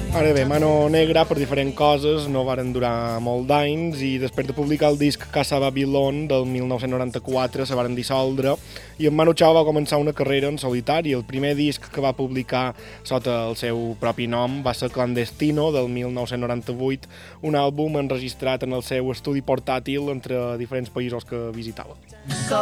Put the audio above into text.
Ara bé, Mano Negra, per diferents coses, no varen durar molt d'anys i després de publicar el disc Casa Babylon del 1994 se varen dissoldre i en Manu Chao va començar una carrera en solitari. El primer disc que va publicar sota el seu propi nom va ser Clandestino del 1998, un àlbum enregistrat en el seu estudi portàtil entre diferents països que visitava.